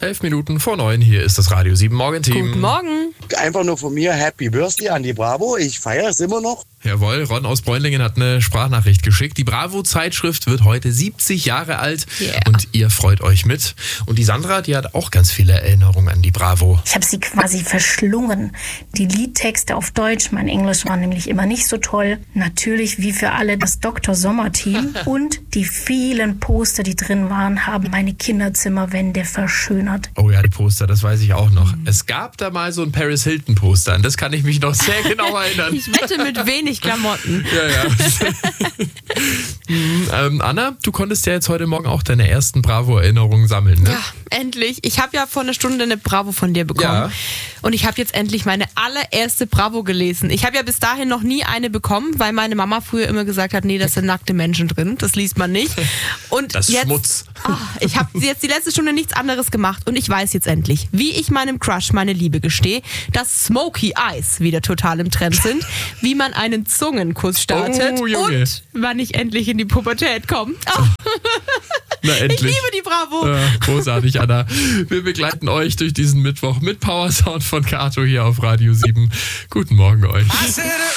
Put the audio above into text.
11 Minuten vor 9. Hier ist das Radio 7 Morgenteam. Guten Morgen. Einfach nur von mir Happy Birthday an die Bravo. Ich feiere es immer noch. Jawohl, Ron aus Bräunlingen hat eine Sprachnachricht geschickt. Die Bravo-Zeitschrift wird heute 70 Jahre alt und ihr freut euch mit. Und die Sandra, die hat auch ganz viele Erinnerungen an die Bravo. Ich habe sie quasi verschlungen. Die Liedtexte auf Deutsch, mein Englisch war nämlich immer nicht so toll. Natürlich wie für alle das Dr. Sommer-Team. Und die vielen Poster, die drin waren, haben meine Kinderzimmerwände verschönert. Oh ja, die Poster, das weiß ich auch noch. Es gab da mal so ein Paris Hilton-Poster, an das kann ich mich noch sehr genau erinnern. Ich wette mit wenig Klamotten. Ja. Anna, du konntest ja jetzt heute Morgen auch deine ersten Bravo-Erinnerungen sammeln, ne? Ja, endlich. Ich habe ja vor einer Stunde eine Bravo von dir bekommen. Ja. Und ich habe jetzt endlich meine allererste Bravo gelesen. Ich habe ja bis dahin noch nie eine bekommen, weil meine Mama früher immer gesagt hat, nee, das sind nackte Menschen drin, das liest man nicht. Und das ist jetzt, Schmutz. Ich habe jetzt die letzte Stunde nichts anderes gemacht und ich weiß jetzt endlich, wie ich meinem Crush meine Liebe gestehe, dass Smoky Eyes wieder total im Trend sind, wie man einen Zungenkuss startet und wann ich endlich in die Pubertät komme. Na, endlich. Ich liebe die Bravo. Ja, großartig, Anna. Wir begleiten euch durch diesen Mittwoch mit Powersound von Kato hier auf Radio 7. Guten Morgen euch.